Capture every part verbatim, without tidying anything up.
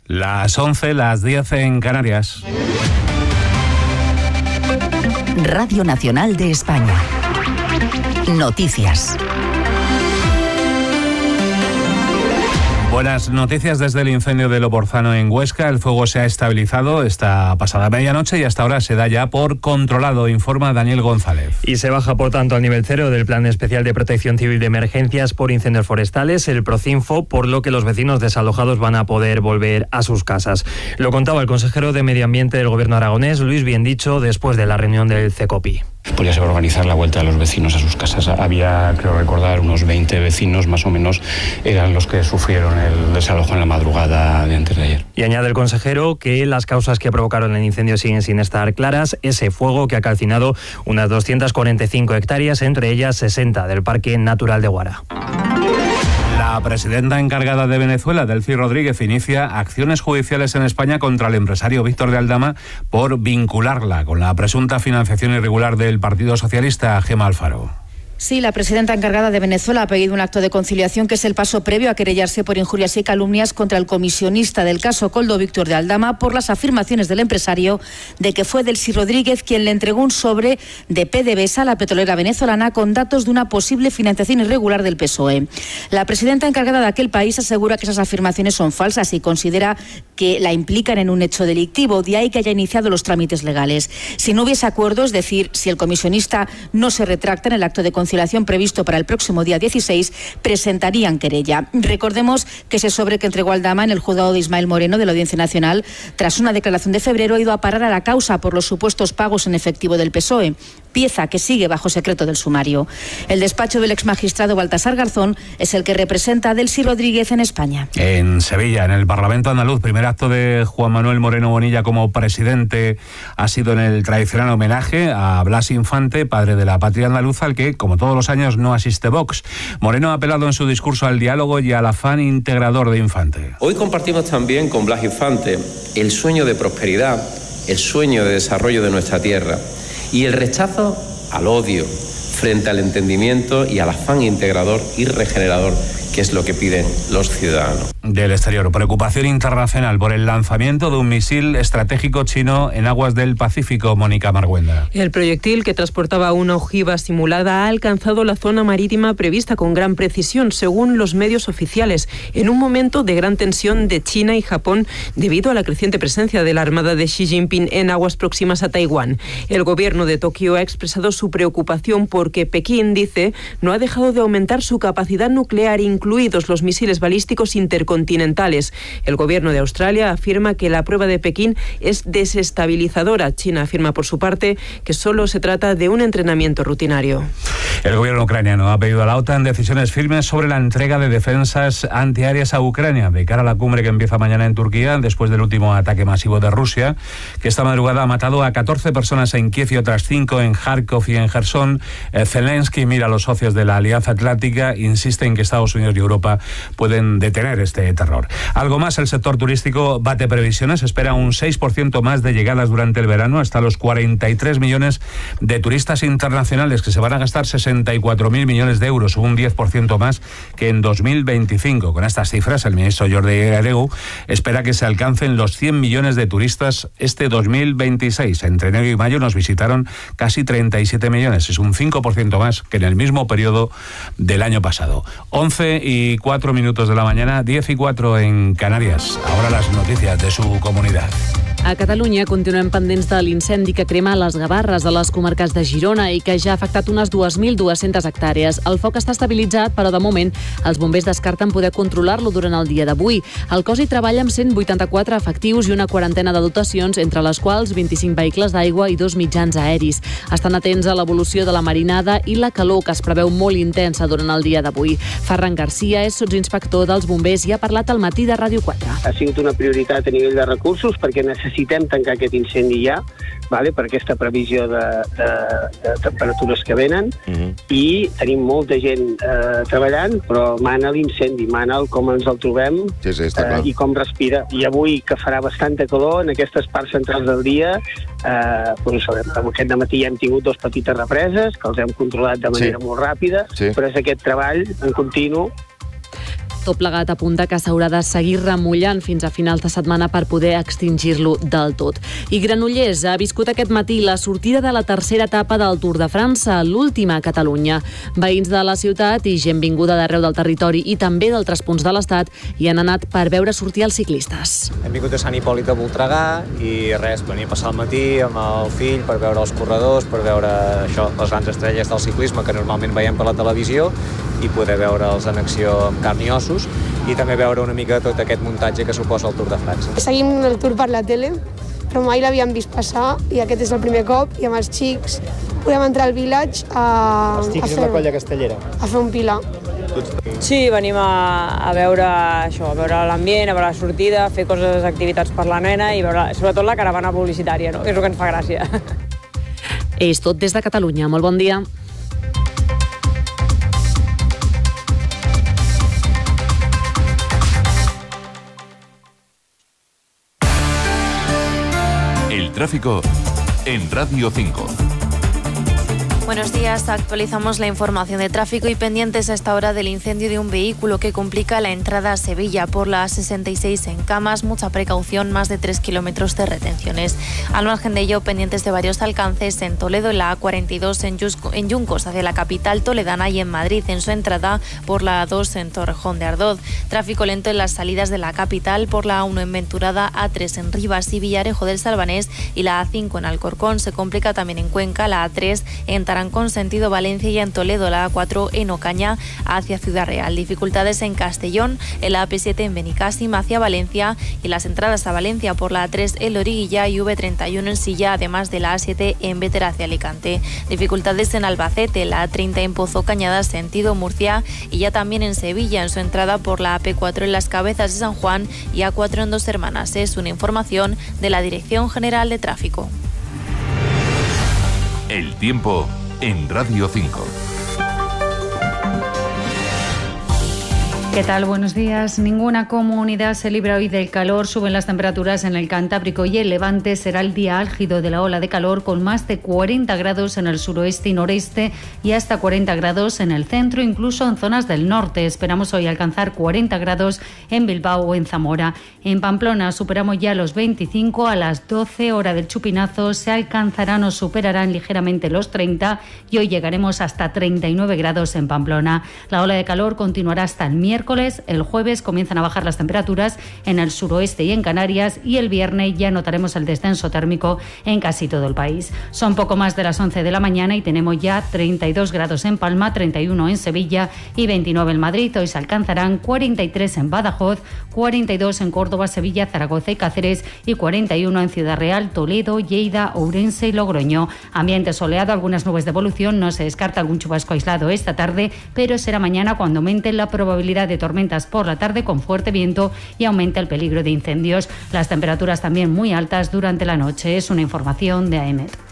Las once, las diez en Canarias. Radio Nacional de España. Noticias. Buenas noticias desde el incendio de Loporzano en Huesca. El fuego se ha estabilizado esta pasada medianoche y hasta ahora se da ya por controlado, informa Daniel González. Y se baja, por tanto, al nivel cero del Plan Especial de Protección Civil de Emergencias por Incendios Forestales, el Procinfo, por lo que los vecinos desalojados van a poder volver a sus casas. Lo contaba el consejero de Medio Ambiente del Gobierno aragonés, Luis Biendicho, después de la reunión del CECOPI. Podría ser organizar la vuelta de los vecinos a sus casas. Había, creo recordar, unos veinte vecinos más o menos eran los que sufrieron el desalojo en la madrugada de antes de ayer. Y añade el consejero que las causas que provocaron el incendio siguen sin estar claras. Ese fuego que ha calcinado unas doscientas cuarenta y cinco hectáreas, entre ellas sesenta del Parque Natural de Guara. La presidenta encargada de Venezuela, Delcy Rodríguez, inicia acciones judiciales en España contra el empresario Víctor de Aldama por vincularla con la presunta financiación irregular del Partido Socialista. Gemma Alfaro. Sí, la presidenta encargada de Venezuela ha pedido un acto de conciliación, que es el paso previo a querellarse por injurias y calumnias contra el comisionista del caso Koldo, Víctor de Aldama, por las afirmaciones del empresario de que fue Delcy Rodríguez quien le entregó un sobre de PDVSA a la petrolera venezolana con datos de una posible financiación irregular del P S O E. La presidenta encargada de aquel país asegura que esas afirmaciones son falsas y considera que la implican en un hecho delictivo, de ahí que haya iniciado los trámites legales. Si no hubiese acuerdo, es decir, si el comisionista no se retracta en el acto de conciliación previsto para el próximo día dieciséis, presentarían querella. Recordemos que ese sobre que entregó Aldama en el juzgado de Ismael Moreno de la Audiencia Nacional, tras una declaración de febrero, ha ido a parar a la causa por los supuestos pagos en efectivo del P S O E, pieza que sigue bajo secreto del sumario. El despacho del exmagistrado Baltasar Garzón es el que representa a Delcy Rodríguez en España. En Sevilla, en el Parlamento andaluz, primer acto de Juan Manuel Moreno Bonilla como presidente ha sido en el tradicional homenaje a Blas Infante, padre de la patria andaluza, al que, como todos los años, no asiste Vox. Moreno ha apelado en su discurso al diálogo y al afán integrador de Infante. Hoy compartimos también con Blas Infante el sueño de prosperidad, el sueño de desarrollo de nuestra tierra y el rechazo al odio frente al entendimiento y al afán integrador y regenerador, que es lo que piden los ciudadanos. Del exterior, preocupación internacional por el lanzamiento de un misil estratégico chino en aguas del Pacífico. Mónica Marguenda. El proyectil, que transportaba una ojiva simulada, ha alcanzado la zona marítima prevista con gran precisión, según los medios oficiales, en un momento de gran tensión de China y Japón debido a la creciente presencia de la Armada de Xi Jinping en aguas próximas a Taiwán. El gobierno de Tokio ha expresado su preocupación porque Pekín, dice, no ha dejado de aumentar su capacidad nuclear, incluidos los misiles balísticos intercontinentales. El gobierno de Australia afirma que la prueba de Pekín es desestabilizadora. China afirma, por su parte, que solo se trata de un entrenamiento rutinario. El gobierno ucraniano ha pedido a la OTAN decisiones firmes sobre la entrega de defensas antiaéreas a Ucrania de cara a la cumbre que empieza mañana en Turquía, después del último ataque masivo de Rusia, que esta madrugada ha matado a catorce personas en Kiev y otras cinco en Kharkov y en Jersón. Zelensky mira a los socios de la Alianza Atlántica, insiste en que Estados Unidos y Europa pueden detener este terror. Algo más, el sector turístico bate previsiones, espera un seis por ciento más de llegadas durante el verano, hasta los cuarenta y tres millones de turistas internacionales, que se van a gastar sesenta y cuatro mil millones de euros, un diez por ciento más que en dos mil veinticinco. Con estas cifras, el ministro Jordi Hereu espera que se alcancen los cien millones de turistas este dos mil veintiséis. Entre enero y mayo nos visitaron casi treinta y siete millones, es un cinco por ciento más que en el mismo periodo del año pasado. once y cuatro minutos de la mañana, diez y cuatro en Canarias. Ahora las noticias de su comunidad. A Catalunya continuem pendents de l'incendi que crema les Gavarres a les comarques de Girona i que ja ha afectat unes dues mil dues-centes hectàrees. El foc està estabilitzat, però de moment els bombers descarten poder controlar-lo durant el dia d'avui. El cos hi treballa amb cent vuitanta-quatre efectius i una quarantena de dotacions, entre les quals vint-i-cinc vehicles d'aigua i dos mitjans aeris. Estan atents a l'evolució de la marinada i la calor, que es preveu molt intensa durant el dia d'avui. Ferran Garcia és sotsinspector dels bombers i ha parlat al matí de Ràdio quatre. Ha sigut una prioritat a nivell de recursos perquè necessitem necessitem tancar aquest incendi ja, vale, per aquesta previsió de, de, de temperatures que venen, uh-huh. i tenim molta gent eh, treballant, però mana l'incendi, mana el com ens el trobem, sí, sí, eh, i com respira. I avui, que farà bastanta calor en aquestes parts centrals del dia, eh, doncs, aquest dematí ja hem tingut dos petites represes, que els hem controlat de manera sí. molt ràpida, sí. però és aquest treball en continu. Tot plegat apunta que s'haurà de seguir remullant fins a finals de setmana per poder extingir-lo del tot. I Granollers ha viscut aquest matí la sortida de la tercera etapa del Tour de França, l'última a Catalunya. Veïns de la ciutat i gent vinguda d'arreu del territori i també d'altres punts de l'Estat hi han anat per veure sortir els ciclistes. Hem vingut a Sant Hipòlit a Voltregà i res, venia a passar el matí amb el fill per veure els corredors, per veure això, les grans estrelles del ciclisme que normalment veiem per la televisió i poder veure'ls en acció amb carn i ossos i també veure una mica tot aquest muntatge que suposa el Tour de França. Seguim el Tour per la tele, però mai l'havíem vist passar i aquest és el primer cop i amb els xics podem entrar al village a, els xics a fer, és la colla castellera. A fer un pilar. Sí, venim a, a veure això, a veure l'ambient, a veure la sortida, a fer coses, activitats per la nena i veure sobretot la caravana publicitària, no? Que és el que ens fa gràcia. És tot des de Catalunya. Molt bon dia. El tráfico en Radio cinco. Buenos días, actualizamos la información de tráfico y pendientes a esta hora del incendio de un vehículo que complica la entrada a Sevilla por la A sesenta y seis en Camas. Mucha precaución, más de tres kilómetros de retenciones. Al margen de ello, pendientes de varios alcances en Toledo, en la A cuarenta y dos en, Yusco, en Yuncos hacia la capital toledana y en Madrid en su entrada por la A dos en Torrejón de Ardoz. Tráfico lento en las salidas de la capital por la A uno en Venturada, A tres en Rivas y Villarejo del Salvanés y la A cinco en Alcorcón. Se complica también en Cuenca, la A tres en Tarragona con sentido Valencia y en Toledo, la A cuatro en Ocaña hacia Ciudad Real. Dificultades en Castellón, en la A P siete en Benicàssim hacia Valencia y las entradas a Valencia por la A tres en Loriguilla y V treinta y uno en Silla, además de la A siete en Bétera hacia Alicante. Dificultades en Albacete, la A treinta en Pozo Cañada sentido Murcia y ya también en Sevilla en su entrada por la A P cuatro en Las Cabezas de San Juan y A cuatro en Dos Hermanas. Es una información de la Dirección General de Tráfico. El tiempo en Radio cinco. ¿Qué tal? Buenos días. Ninguna comunidad se libra hoy del calor. Suben las temperaturas en el Cantábrico y el Levante. Será el día álgido de la ola de calor con más de cuarenta grados en el suroeste y noreste y hasta cuarenta grados en el centro, incluso en zonas del norte. Esperamos hoy alcanzar cuarenta grados en Bilbao o en Zamora. En Pamplona superamos ya los veinticinco. A las doce, hora del chupinazo, se alcanzarán o superarán ligeramente los treinta y hoy llegaremos hasta treinta y nueve grados en Pamplona. La ola de calor continuará hasta el miércoles. El jueves comienzan a bajar las temperaturas en el suroeste y en Canarias y el viernes ya notaremos el descenso térmico en casi todo el país. Son poco más de las once de la mañana y tenemos ya treinta y dos grados en Palma, treinta y uno en Sevilla y veintinueve en Madrid. Hoy se alcanzarán cuarenta y tres en Badajoz, cuarenta y dos en Córdoba, Sevilla, Zaragoza y Cáceres y cuarenta y uno en Ciudad Real, Toledo, Lleida, Ourense y Logroño. Ambiente soleado, algunas nubes de evolución, no se descarta algún chubasco aislado esta tarde, pero será mañana cuando aumente la probabilidad de tormentas por la tarde con fuerte viento y aumenta el peligro de incendios. Las temperaturas también muy altas durante la noche. Es una información de A E M E T.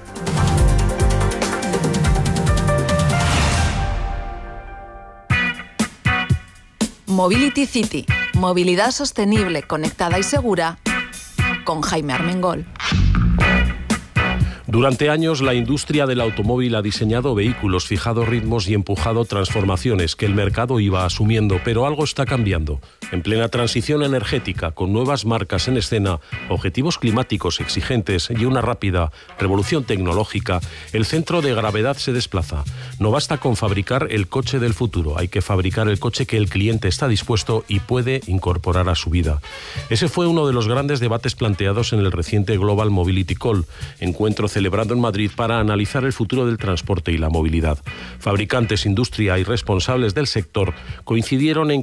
Mobility City. Movilidad sostenible, conectada y segura. Con Jaime Armengol. Durante años, la industria del automóvil ha diseñado vehículos, fijado ritmos y empujado transformaciones que el mercado iba asumiendo, pero algo está cambiando. En plena transición energética, con nuevas marcas en escena, objetivos climáticos exigentes y una rápida revolución tecnológica, el centro de gravedad se desplaza. No basta con fabricar el coche del futuro, hay que fabricar el coche que el cliente está dispuesto y puede incorporar a su vida. Ese fue uno de los grandes debates planteados en el reciente Global Mobility Call, encuentro celebrado en Madrid para analizar el futuro del transporte y la movilidad. Fabricantes, industria y responsables del sector coincidieron en